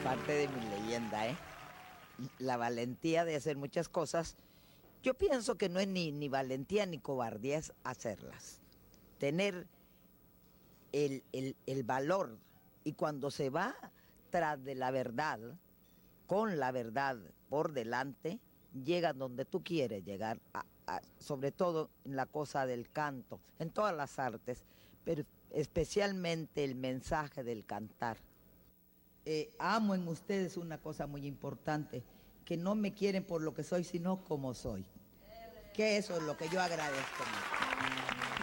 parte de mi leyenda, ¿eh? La valentía de hacer muchas cosas. Yo pienso que no es ni valentía ni cobardía, es hacerlas. Tener el valor. Y cuando se va tras de la verdad, con la verdad por delante, llegas donde tú quieres llegar, sobre todo en la cosa del canto, en todas las artes, pero especialmente el mensaje del cantar. Amo en ustedes una cosa muy importante, que no me quieren por lo que soy, sino como soy. Que eso es lo que yo agradezco mucho.